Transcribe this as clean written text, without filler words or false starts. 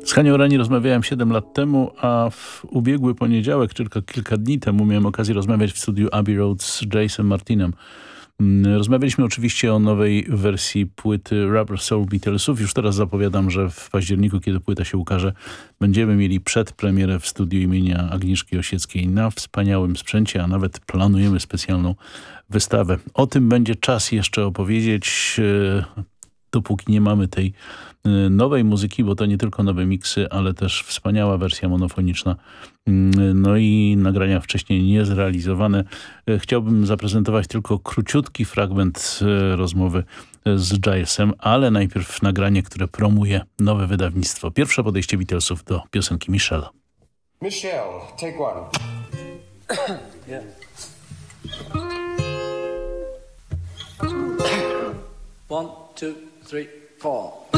Z Hanią Rani rozmawiałem 7 lat temu, a w ubiegły poniedziałek, czy tylko kilka dni temu miałem okazję rozmawiać w studiu Abbey Road z Jace'em Martinem. Rozmawialiśmy oczywiście o nowej wersji płyty Rubber Soul Beatlesów. Już teraz zapowiadam, że w październiku, kiedy płyta się ukaże, będziemy mieli przedpremierę w studiu imienia Agnieszki Osieckiej na wspaniałym sprzęcie, a nawet planujemy specjalną wystawę. O tym będzie czas jeszcze opowiedzieć, dopóki nie mamy tej nowej muzyki, bo to nie tylko nowe miksy, ale też wspaniała wersja monofoniczna, no i nagrania wcześniej niezrealizowane. Chciałbym zaprezentować tylko króciutki fragment rozmowy z Gilesem, ale najpierw nagranie, które promuje nowe wydawnictwo. Pierwsze podejście Beatlesów do piosenki Michelle. Michelle, take one. Yeah. 1, 2, 3, 4.